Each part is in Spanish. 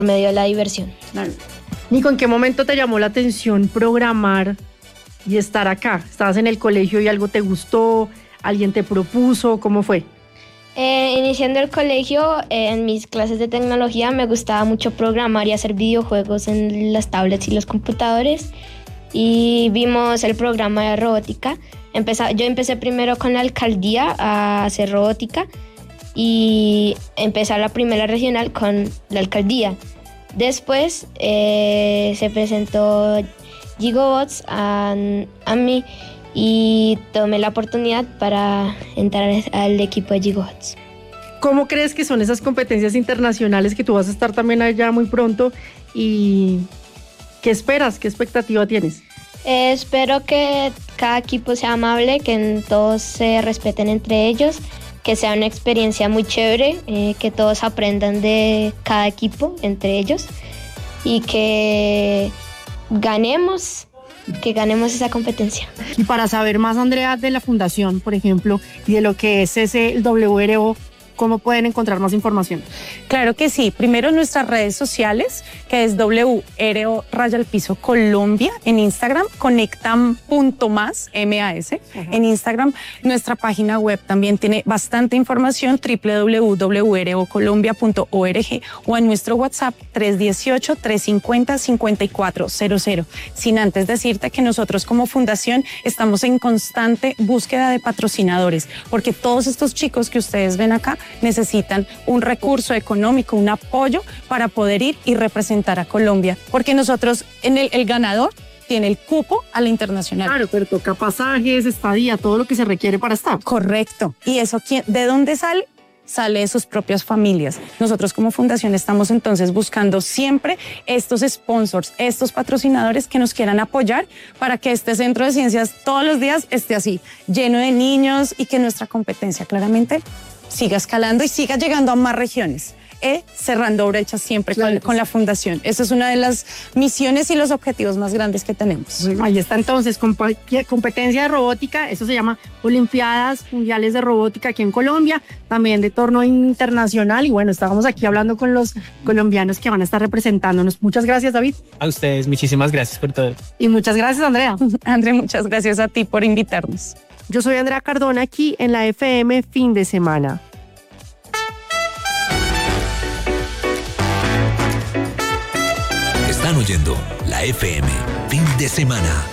medio de la diversión. Claro. Nico, ¿en qué momento te llamó la atención programar y estar acá? ¿Estabas en el colegio y algo te gustó? ¿Alguien te propuso? ¿Cómo fue? Iniciando el colegio, en mis clases de tecnología me gustaba mucho programar y hacer videojuegos en las tablets y los computadores. Y vimos el programa de robótica. Yo empecé primero con la alcaldía a hacer robótica y empecé la primera regional con la alcaldía. Después se presentó Gigobots a mí y tomé la oportunidad para entrar al equipo de Gigobots. ¿Cómo crees que son esas competencias internacionales que tú vas a estar también allá muy pronto? ¿Y qué esperas? ¿Qué expectativa tienes? Espero que cada equipo sea amable, que todos se respeten entre ellos, que sea una experiencia muy chévere, que todos aprendan de cada equipo entre ellos y que ganemos esa competencia. Y para saber más, Andrea, de la fundación, por ejemplo, y de lo que es ese WRO, ¿cómo pueden encontrar más información? Claro que sí. Primero en nuestras redes sociales, que es WRO_Piso Colombia en Instagram, conectan.más, MAS, en Instagram. Nuestra página web también tiene bastante información, www.wrocolombia.org, o en nuestro WhatsApp 318-350-5400. Sin antes decirte que nosotros como fundación estamos en constante búsqueda de patrocinadores, porque todos estos chicos que ustedes ven acá necesitan un recurso económico, un apoyo para poder ir y representar a Colombia, porque nosotros, el ganador tiene el cupo a la internacional. Claro, pero toca pasajes, estadía, todo lo que se requiere para estar. Correcto. ¿Y eso de dónde sale? Sale de sus propias familias. Nosotros como fundación estamos entonces buscando siempre estos sponsors, estos patrocinadores que nos quieran apoyar para que este centro de ciencias todos los días esté así, lleno de niños, y que nuestra competencia claramente siga escalando y siga llegando a más regiones, cerrando brechas siempre con la fundación. Esa es una de las misiones y los objetivos más grandes que tenemos. Ahí está entonces, competencia de robótica, eso se llama Olimpiadas Mundiales de Robótica aquí en Colombia, también de torneo internacional, y bueno, estábamos aquí hablando con los colombianos que van a estar representándonos. Muchas gracias, David. A ustedes, muchísimas gracias por todo. Y muchas gracias, Andrea. André, muchas gracias a ti por invitarnos. Yo soy Andrea Cardona, aquí en la FM Fin de Semana. Están oyendo la FM Fin de Semana.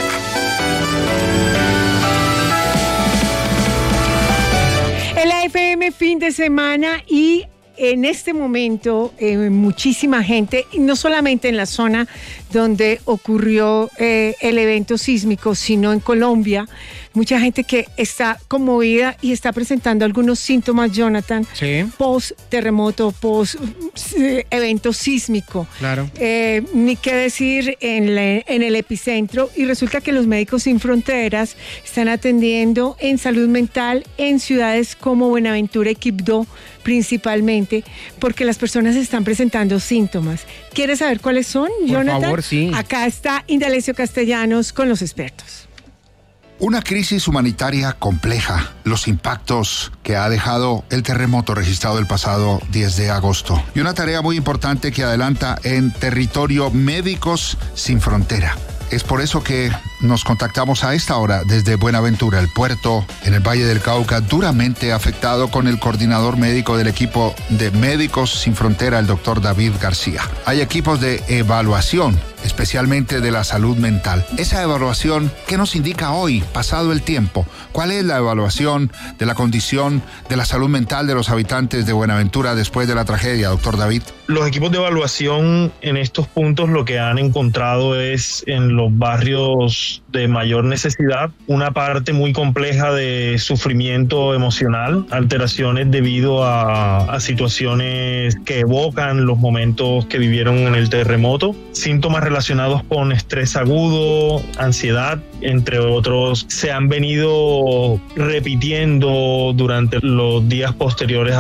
En la FM Fin de Semana, y en este momento muchísima gente, y no solamente en la zona donde ocurrió el evento sísmico, sino en Colombia, mucha gente que está conmovida y está presentando algunos síntomas, Jonathan, Sí. post terremoto, post evento sísmico. Claro. Ni qué decir en el epicentro, y resulta que los Médicos Sin Fronteras están atendiendo en salud mental en ciudades como Buenaventura y Quibdó, principalmente porque las personas están presentando síntomas. ¿Quieres saber cuáles son, Jonathan? Por favor, sí. Acá está Indalecio Castellanos con los expertos. Una crisis humanitaria compleja, los impactos que ha dejado el terremoto registrado el pasado 10 de agosto y una tarea muy importante que adelanta en territorio Médicos Sin Frontera. Es por eso que nos contactamos a esta hora desde Buenaventura, el puerto en el Valle del Cauca, duramente afectado, con el coordinador médico del equipo de Médicos Sin Frontera, el doctor David García. Hay equipos de evaluación, especialmente de la salud mental. Esa evaluación, ¿qué nos indica hoy, pasado el tiempo? ¿Cuál es la evaluación de la condición de la salud mental de los habitantes de Buenaventura después de la tragedia, doctor David? Los equipos de evaluación en estos puntos lo que han encontrado es en los barrios de mayor necesidad una parte muy compleja de sufrimiento emocional, alteraciones debido a situaciones que evocan los momentos que vivieron en el terremoto, síntomas relacionados con estrés agudo, ansiedad, entre otros, se han venido repitiendo durante los días posteriores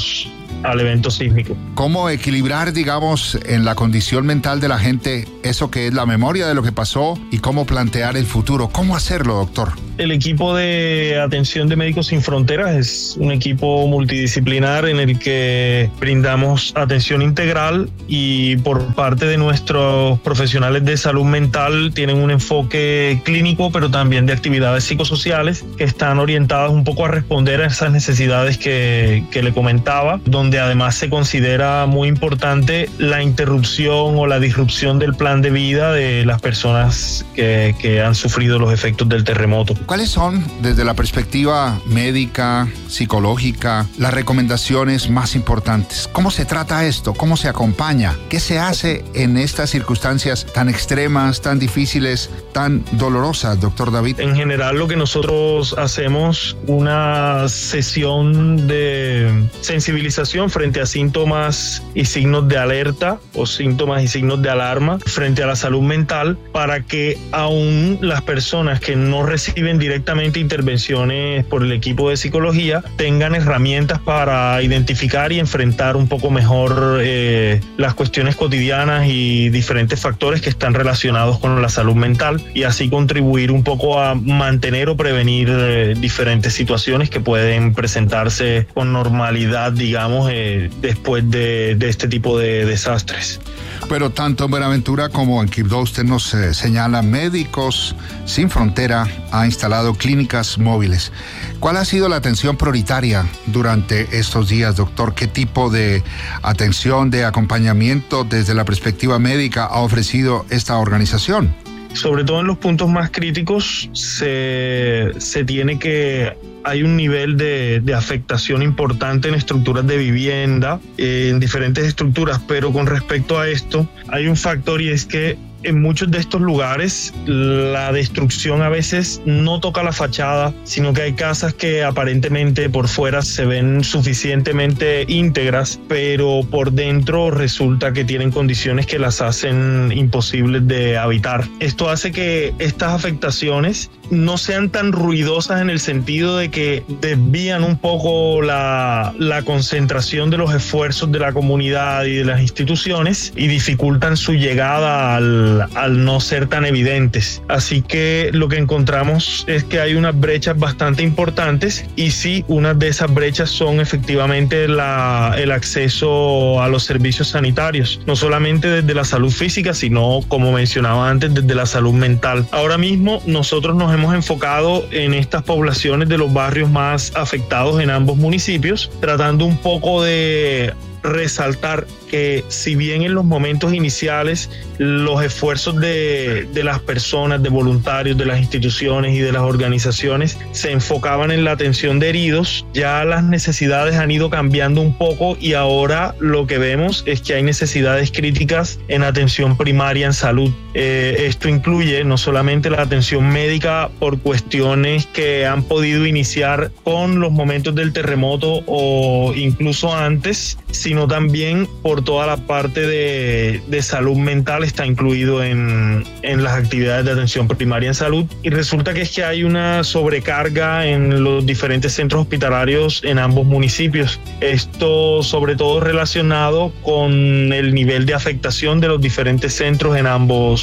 al evento sísmico. ¿Cómo equilibrar, digamos, en la condición mental de la gente eso que es la memoria de lo que pasó y cómo plantear el futuro? ¿Cómo hacerlo, doctor? El equipo de atención de Médicos Sin Fronteras es un equipo multidisciplinar en el que brindamos atención integral, y por parte de nuestros profesionales de salud mental tienen un enfoque clínico, pero también de actividades psicosociales que están orientadas un poco a responder a esas necesidades que le comentaba, donde además se considera muy importante la interrupción o la disrupción del plan de vida de las personas que han sufrido los efectos del terremoto. ¿Cuáles son, desde la perspectiva médica, psicológica, las recomendaciones más importantes? ¿Cómo se trata esto? ¿Cómo se acompaña? ¿Qué se hace en estas circunstancias tan extremas, tan difíciles, tan dolorosas, doctor David? En general, lo que nosotros hacemos, una sesión de sensibilización frente a síntomas y signos de alerta o síntomas y signos de alarma frente a la salud mental, para que aún las personas que no reciben directamente intervenciones por el equipo de psicología tengan herramientas para identificar y enfrentar un poco mejor las cuestiones cotidianas y diferentes factores que están relacionados con la salud mental, y así contribuir un poco a mantener o prevenir diferentes situaciones que pueden presentarse con normalidad, digamos, después de este tipo de desastres. Pero tanto en Buenaventura como en Quibdó usted nos señala, Médicos Sin Frontera ha instalado clínicas móviles. ¿Cuál ha sido la atención prioritaria durante estos días, doctor? ¿Qué tipo de atención, de acompañamiento desde la perspectiva médica ha ofrecido esta organización? Sobre todo en los puntos más críticos hay un nivel de afectación importante en estructuras de vivienda, en diferentes estructuras, pero con respecto a esto hay un factor, y es que en muchos de estos lugares la destrucción a veces no toca la fachada, sino que hay casas que aparentemente por fuera se ven suficientemente íntegras, pero por dentro resulta que tienen condiciones que las hacen imposibles de habitar. Esto hace que estas afectaciones no sean tan ruidosas en el sentido de que desvían un poco la concentración de los esfuerzos de la comunidad y de las instituciones y dificultan su llegada al no ser tan evidentes. Así que lo que encontramos es que hay unas brechas bastante importantes, y sí, una de esas brechas son efectivamente el acceso a los servicios sanitarios, no solamente desde la salud física, sino, como mencionaba antes, desde la salud mental. Ahora mismo nosotros nos hemos enfocado en estas poblaciones de los barrios más afectados en ambos municipios, tratando un poco de resaltar que si bien en los momentos iniciales los esfuerzos de las personas, de voluntarios, de las instituciones y de las organizaciones se enfocaban en la atención de heridos, ya las necesidades han ido cambiando un poco, y ahora lo que vemos es que hay necesidades críticas en atención primaria en salud. Esto incluye no solamente la atención médica por cuestiones que han podido iniciar con los momentos del terremoto o incluso antes, sino también por toda la parte de salud mental está incluido en las actividades de atención primaria en salud. Y resulta que es que hay una sobrecarga en los diferentes centros hospitalarios en ambos municipios. Esto sobre todo relacionado con el nivel de afectación de los diferentes centros en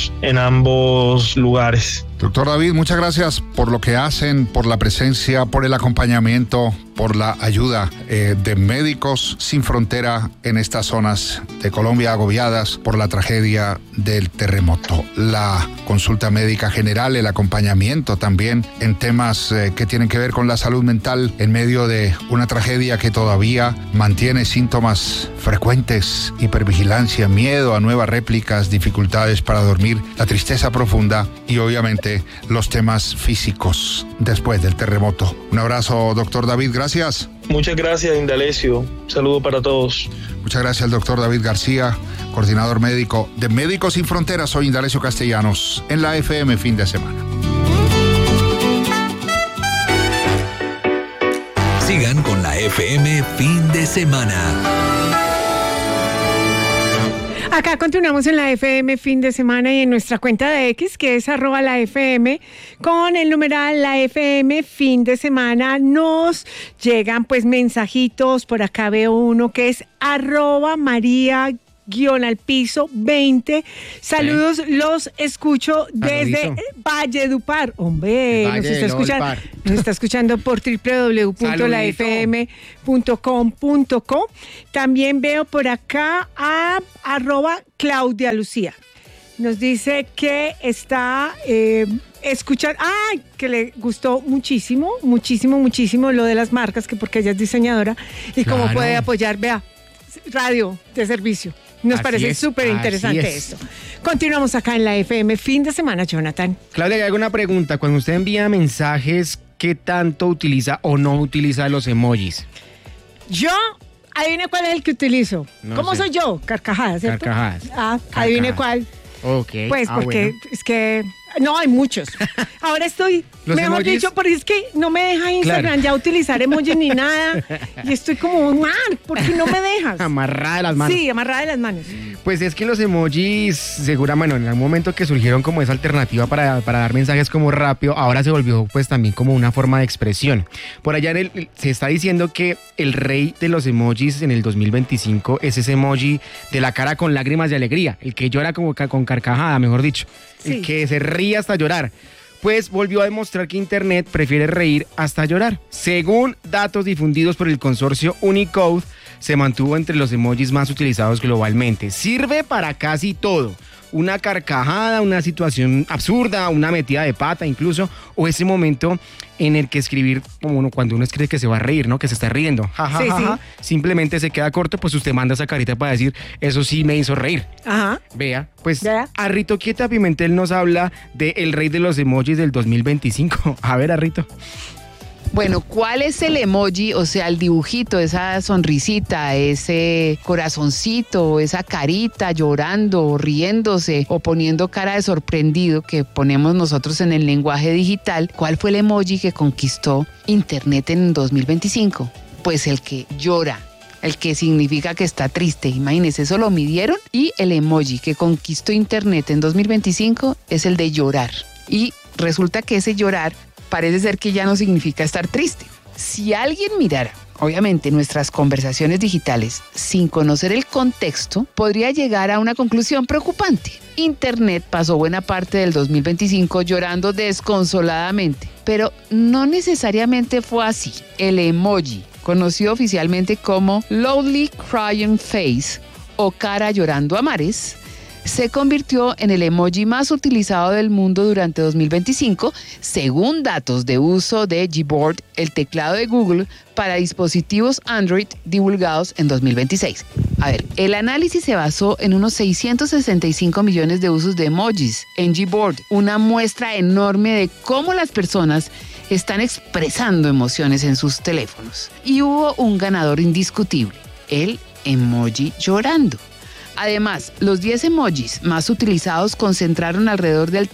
ambos lugares. Doctor David, muchas gracias por lo que hacen, por la presencia, por el acompañamiento, por la ayuda de Médicos Sin Frontera en estas zonas de Colombia agobiadas por la tragedia del terremoto. La consulta médica general, el acompañamiento también en temas que tienen que ver con la salud mental en medio de una tragedia que todavía mantiene síntomas frecuentes, hipervigilancia, miedo a nuevas réplicas, dificultades para dormir, la tristeza profunda y obviamente los temas físicos después del terremoto. Un abrazo, doctor David, gracias. Muchas gracias, Indalecio. Un saludo para todos. Muchas gracias al doctor David García, coordinador médico de Médicos Sin Fronteras. Soy Indalecio Castellanos en la FM Fin de Semana. Sigan con la FM Fin de Semana. Acá continuamos en la FM Fin de Semana y en nuestra cuenta de X, que es @lafm, con el numeral la FM Fin de Semana. Nos llegan pues mensajitos, por acá veo uno que es @María 2-20. Saludos, los escucho desde Valledupar. Hombre, nos está escuchando por www.lafm.com.co. También veo por acá a @Claudia Lucía. Nos dice que está escuchando, que le gustó muchísimo lo de las marcas, que porque ella es diseñadora y cómo puede apoyar, vea, radio de servicio. Nos parece súper interesante esto. Continuamos acá en la FM Fin de Semana, Jonathan. Claudia, le hago una pregunta. Cuando usted envía mensajes, ¿qué tanto utiliza o no utiliza los emojis? Yo, adivine cuál es el que utilizo. ¿Cómo soy yo? Carcajadas, ¿cierto? Carcajadas. Adivine cuál. Ok. Pues porque es que no hay muchos. Ahora estoy, mejor dicho, porque es que no me deja Instagram ya utilizar emojis ni nada. Y estoy como, ¿por qué no me dejas? Amarrada de las manos. Sí, amarrada de las manos. Pues es que los emojis, seguramente, en algún momento que surgieron como esa alternativa para dar mensajes como rápido, ahora se volvió pues también como una forma de expresión. Por allá se está diciendo que el rey de los emojis en el 2025 es ese emoji de la cara con lágrimas de alegría, el que llora como con carcajada, mejor dicho, el que se ríe hasta llorar. Pues volvió a demostrar que Internet prefiere reír hasta llorar. Según datos difundidos por el consorcio Unicode, se mantuvo entre los emojis más utilizados globalmente. Sirve para casi todo. Una carcajada, una situación absurda, una metida de pata incluso, o ese momento en el que escribir, como cuando uno escribe que se va a reír, ¿no? Que se está riendo. Simplemente se queda corto, pues usted manda esa carita para decir, eso sí me hizo reír. Vea, pues Arrito Quieta Pimentel nos habla de el rey de los emojis del 2025. A ver, Arrito. Bueno, ¿cuál es el emoji? O sea, el dibujito, esa sonrisita, ese corazoncito, esa carita llorando, riéndose o poniendo cara de sorprendido que ponemos nosotros en el lenguaje digital. ¿Cuál fue el emoji que conquistó Internet en 2025? Pues el que llora, el que significa que está triste. Imagínense, eso lo midieron y el emoji que conquistó Internet en 2025 es el de llorar. Y resulta que ese llorar parece ser que ya no significa estar triste. Si alguien mirara, obviamente, nuestras conversaciones digitales sin conocer el contexto, podría llegar a una conclusión preocupante. Internet pasó buena parte del 2025 llorando desconsoladamente, pero no necesariamente fue así. El emoji, conocido oficialmente como Lonely Crying Face o cara llorando a mares, se convirtió en el emoji más utilizado del mundo durante 2025, según datos de uso de Gboard, el teclado de Google, para dispositivos Android divulgados en 2026. A ver, el análisis se basó en unos 665 millones de usos de emojis en Gboard, una muestra enorme de cómo las personas están expresando emociones en sus teléfonos. Y hubo un ganador indiscutible, el emoji llorando. Además, los 10 emojis más utilizados concentraron alrededor del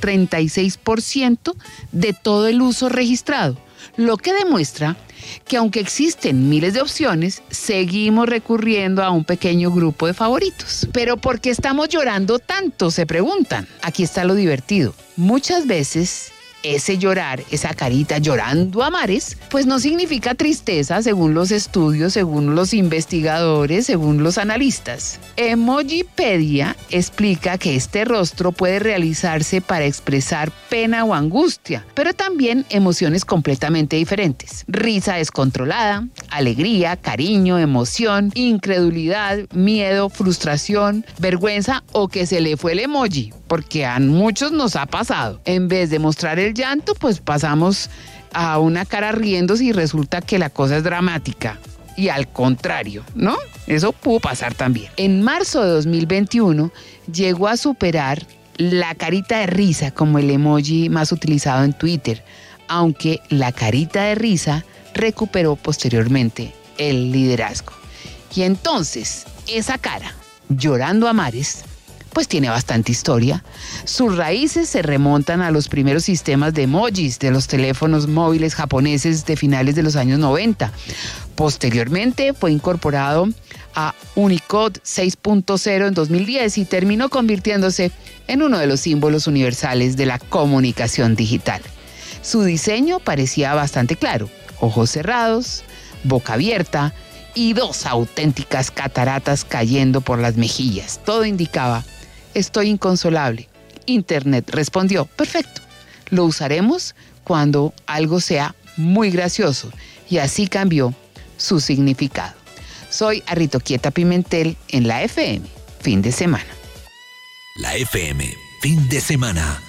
36% de todo el uso registrado, lo que demuestra que aunque existen miles de opciones, seguimos recurriendo a un pequeño grupo de favoritos. ¿Pero por qué estamos llorando tanto?, se preguntan. Aquí está lo divertido. Muchas veces ese llorar, esa carita llorando a mares, pues no significa tristeza según los estudios, según los investigadores, según los analistas. Emojipedia explica que este rostro puede realizarse para expresar pena o angustia, pero también emociones completamente diferentes. Risa descontrolada, alegría, cariño, emoción, incredulidad, miedo, frustración, vergüenza o que se le fue el emoji, porque a muchos nos ha pasado. En vez de mostrar el llanto, pues pasamos a una cara riéndose y resulta que la cosa es dramática. Y al contrario, ¿no? Eso pudo pasar también. En marzo de 2021 llegó a superar la carita de risa como el emoji más utilizado en Twitter, aunque la carita de risa recuperó posteriormente el liderazgo. Y entonces, esa cara, llorando a mares, pues tiene bastante historia. Sus raíces se remontan a los primeros sistemas de emojis de los teléfonos móviles japoneses de finales de los años 90. Posteriormente fue incorporado a Unicode 6.0 en 2010 y terminó convirtiéndose en uno de los símbolos universales de la comunicación digital. Su diseño parecía bastante claro: ojos cerrados, boca abierta y 2 auténticas cataratas cayendo por las mejillas. Todo indicaba, estoy inconsolable. Internet respondió, perfecto, lo usaremos cuando algo sea muy gracioso. Y así cambió su significado. Soy Arritoquieta Pimentel en la FM, fin de semana. La FM, fin de semana.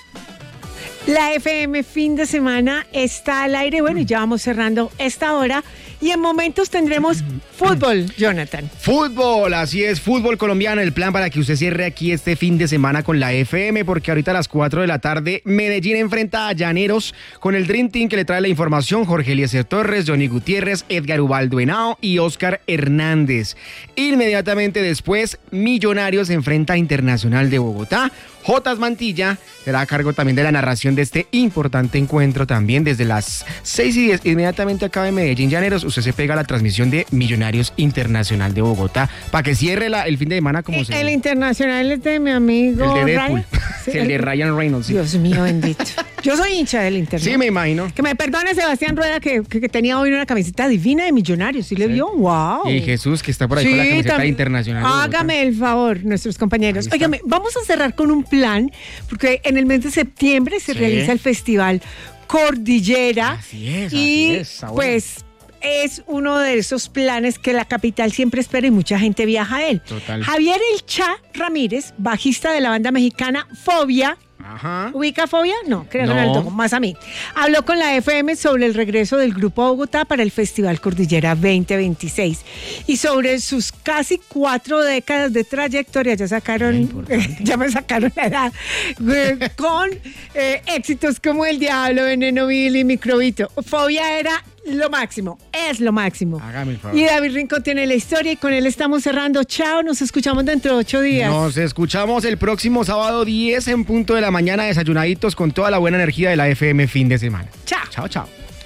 La FM fin de semana está al aire. Bueno, ya vamos cerrando esta hora y en momentos tendremos fútbol, Jonathan. Fútbol, así es, fútbol colombiano. El plan para que usted cierre aquí este fin de semana con la FM, porque ahorita a las 4 de la tarde Medellín enfrenta a Llaneros con el Dream Team que le trae la información: Jorge Eliezer Torres, Johnny Gutiérrez, Edgar Ubaldo Henao y Oscar Hernández. Inmediatamente después, Millonarios enfrenta a Internacional de Bogotá. Jotas Mantilla será a cargo también de la narración de este importante encuentro también desde las 6:10. Inmediatamente acá en Medellín Llaneros, usted se pega a la transmisión de Millonarios Internacional de Bogotá para que cierre el fin de semana como se... El Internacional es de mi amigo el de Deadpool. Ryan. Sí, el de Ryan Reynolds. Sí. Dios mío bendito. Yo soy hincha del Internacional. Sí, me imagino. Que me perdone Sebastián Rueda que tenía hoy una camiseta divina de Millonarios. ¿Sí le vio? ¡Wow! Y Jesús, que está por ahí con la camiseta Internacional. Hágame el favor, nuestros compañeros. Óigame, vamos a cerrar con un plan, porque en el mes de septiembre se realiza el Festival Cordillera. Así es, pues es uno de esos planes que la capital siempre espera y mucha gente viaja a él. Total. Javier El Cha Ramírez, bajista de la banda mexicana Fobia. Ajá. ¿Ubica Fobia? No, creo que no, más a mí. Habló con la FM sobre el regreso del grupo a Bogotá para el Festival Cordillera 2026 y sobre sus casi 4 décadas de trayectoria. Ya me sacaron la edad con éxitos como El Diablo, Veneno Vil y Microbito. Fobia era lo máximo, es lo máximo. Hágame el favor. Y David Rincón tiene la historia y con él estamos cerrando. Chao, nos escuchamos dentro de 8 días. Nos escuchamos el próximo sábado 10 en punto de la mañana, desayunaditos con toda la buena energía de la FM fin de semana. Chao. Chao, chao.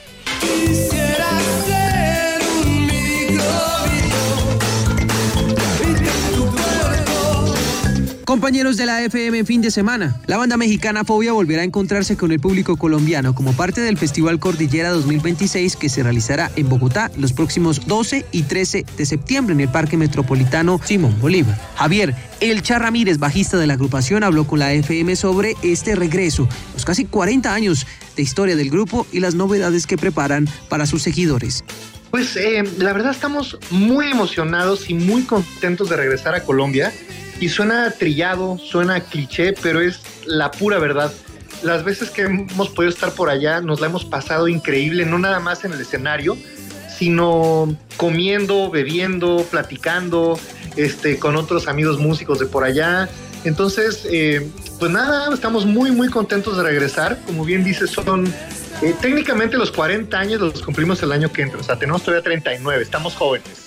Compañeros de la FM fin de semana, la banda mexicana Fobia volverá a encontrarse con el público colombiano como parte del Festival Cordillera 2026 que se realizará en Bogotá los próximos 12 y 13 de septiembre en el Parque Metropolitano Simón Bolívar. Javier El Cha Ramírez, bajista de la agrupación, habló con la FM sobre este regreso, los casi 40 años de historia del grupo y las novedades que preparan para sus seguidores. Pues la verdad estamos muy emocionados y muy contentos de regresar a Colombia. Y suena trillado, suena cliché, pero es la pura verdad. Las veces que hemos podido estar por allá nos la hemos pasado increíble, no nada más en el escenario, sino comiendo, bebiendo, platicando, con otros amigos músicos de por allá. Entonces, pues nada, estamos muy, muy contentos de regresar. Como bien dices, son técnicamente los 40 años los cumplimos el año que entra. O sea, tenemos todavía 39, estamos jóvenes.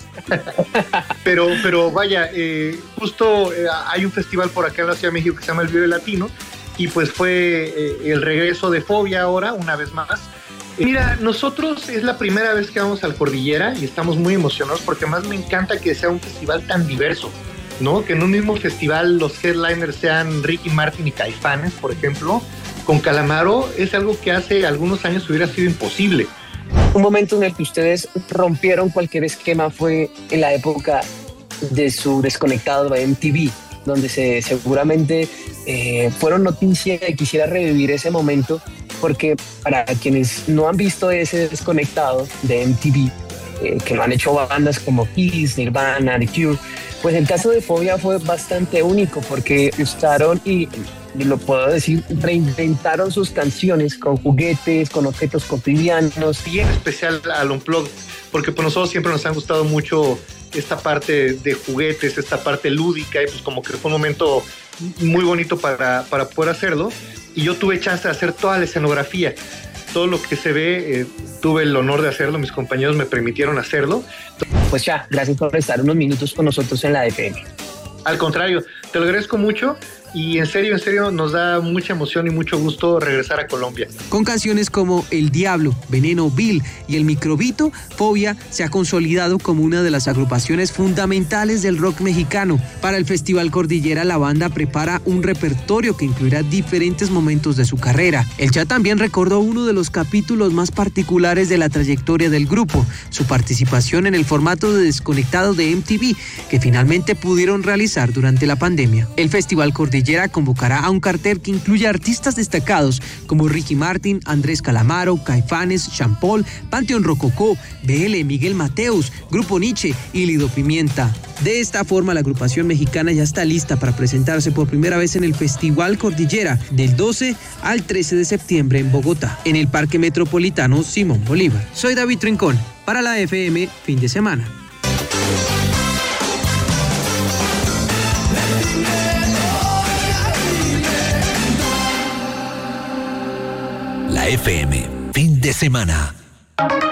pero vaya, justo hay un festival por acá en la Ciudad de México que se llama el Vive Latino y pues fue el regreso de Fobia ahora, una vez más. Mira, nosotros es la primera vez que vamos al Cordillera y estamos muy emocionados porque además me encanta que sea un festival tan diverso, ¿no? Que en un mismo festival los headliners sean Ricky Martin y Caifanes, por ejemplo. Con Calamaro es algo que hace algunos años hubiera sido imposible. Un momento en el que ustedes rompieron cualquier esquema fue en la época de su desconectado de MTV, donde seguramente fueron noticia y quisiera revivir ese momento, porque para quienes no han visto ese desconectado de MTV, que lo han hecho bandas como Kiss, Nirvana, The Cure, pues el caso de Fobia fue bastante único porque usaron y lo puedo decir, reinventaron sus canciones con juguetes, con objetos cotidianos. Y en especial al Unplugged, porque por nosotros siempre nos han gustado mucho esta parte de juguetes, esta parte lúdica, y pues como que fue un momento muy bonito para poder hacerlo. Y yo tuve chance de hacer toda la escenografía. Todo lo que se ve, tuve el honor de hacerlo, mis compañeros me permitieron hacerlo. Pues ya, gracias por estar unos minutos con nosotros en la FM. Al contrario, Te lo agradezco mucho y en serio nos da mucha emoción y mucho gusto regresar a Colombia. Con canciones como El Diablo, Veneno Vil y El Microbito, Fobia se ha consolidado como una de las agrupaciones fundamentales del rock mexicano. Para el Festival Cordillera, la banda prepara un repertorio que incluirá diferentes momentos de su carrera. El Cha también recordó uno de los capítulos más particulares de la trayectoria del grupo, su participación en el formato de Desconectado de MTV, que finalmente pudieron realizar durante la pandemia. El Festival Cordillera convocará a un cartel que incluye artistas destacados como Ricky Martin, Andrés Calamaro, Caifanes, Sean Paul, Panteón Rococó, BL, Miguel Mateos, Grupo Nietzsche y Lido Pimienta. De esta forma, la agrupación mexicana ya está lista para presentarse por primera vez en el Festival Cordillera del 12 al 13 de septiembre en Bogotá, en el Parque Metropolitano Simón Bolívar. Soy David Rincón, para la FM Fin de Semana. La FM, fin de semana.